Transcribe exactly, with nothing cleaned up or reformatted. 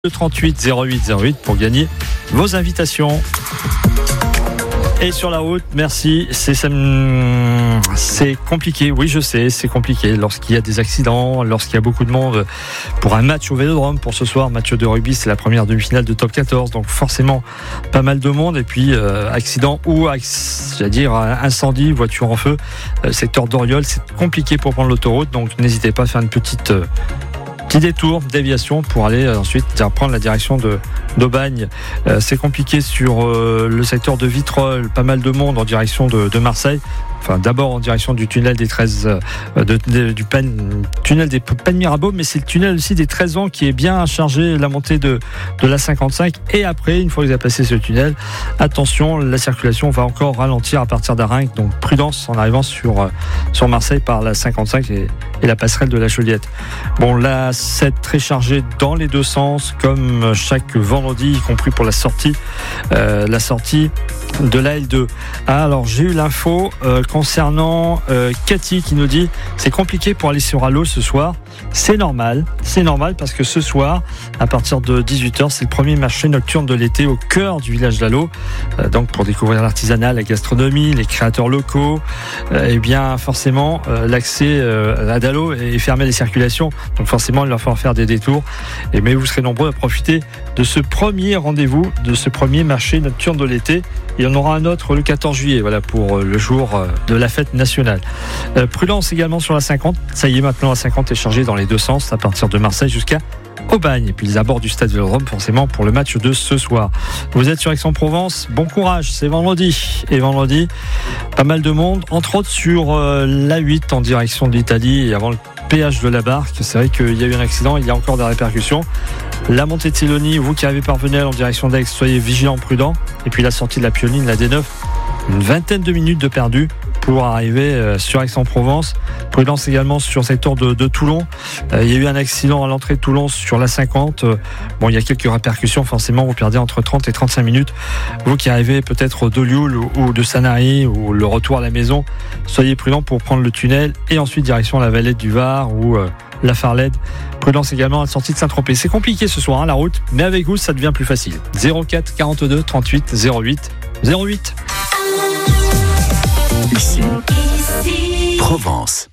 trente-huit zéro huit zéro huit pour gagner vos invitations. Et sur la route, merci, c'est, c'est compliqué, oui je sais, c'est compliqué lorsqu'il y a des accidents, lorsqu'il y a beaucoup de monde pour un match au Vélodrome pour ce soir, match de rugby, c'est la première demi-finale de top quatorze, donc forcément pas mal de monde, et puis euh, accident ou, j'allais dire, incendie, voiture en feu, euh, secteur d'Oriol, c'est compliqué pour prendre l'autoroute, donc n'hésitez pas à faire une petite... Euh, Petit détour, déviation pour aller euh, ensuite prendre la direction de d'Aubagne. Euh, c'est compliqué sur euh, le secteur de Vitrolles, pas mal de monde en direction de, de Marseille. Enfin, d'abord en direction du tunnel des treize, euh, de, de, du pen, tunnel des Pennes Mirabeau, mais c'est le tunnel aussi des treize ans qui est bien chargé, la montée de, de la cinquante-cinq. Et après, une fois que vous avez passé ce tunnel, attention, la circulation va encore ralentir à partir d'Arinque, donc prudence en arrivant sur, euh, sur Marseille par la cinquante-cinq et, et la passerelle de la Chaudiette. Bon, la sept très chargée dans les deux sens, comme chaque vendredi, y compris pour la sortie, euh, la sortie de la L deux. Ah, alors, j'ai eu l'info euh, concernant euh, Cathy qui nous dit c'est compliqué pour aller sur Allo ce soir. C'est normal, c'est normal parce que ce soir, à partir de dix-huit heures, c'est le premier marché nocturne de l'été au cœur du village d'Allo. Euh, donc pour découvrir l'artisanat, la gastronomie, les créateurs locaux, euh, et bien forcément euh, l'accès euh, à Dallo est fermé des circulations. Donc forcément il va falloir faire des détours. Et mais vous serez nombreux à profiter de ce premier rendez-vous, de ce premier marché nocturne de l'été. Il y en aura un autre le quatorze juillet, voilà, pour le jour de la fête nationale. Euh, prudence également sur la cinquante. Ça y est, maintenant la cinquante est chargée dans les deux sens, à partir de Marseille jusqu'à Aubagne. Et puis les abords du stade Vélodrome, forcément, pour le match de ce soir. Vous êtes sur Aix-en-Provence, bon courage, c'est vendredi. Et vendredi, pas mal de monde, entre autres sur euh, l'A huit en direction de l'Italie et avant le péage de la Barque. C'est vrai qu'il y a eu un accident, il y a encore des répercussions. La montée de Célonie, vous qui avez parvenu en direction d'Aix, soyez vigilants, prudents. Et puis la sortie de la Pionine, la D neuf, une vingtaine de minutes de perdu pour arriver sur Aix-en-Provence. Prudence également sur le secteur de, de Toulon. Euh, il y a eu un accident à l'entrée de Toulon sur la cinquante. Bon, il y a quelques répercussions, forcément, vous perdez entre trente et trente-cinq minutes. Vous qui arrivez peut-être de Lioul ou, ou de Sanary ou le retour à la maison, soyez prudents pour prendre le tunnel et ensuite direction la Valette du Var ou euh, la Farlède. Prudence également à la sortie de Saint-Tropez. C'est compliqué ce soir, hein, la route, mais avec vous, ça devient plus facile. zéro quatre quarante-deux trente-huit zéro huit zéro huit. Ici, Provence.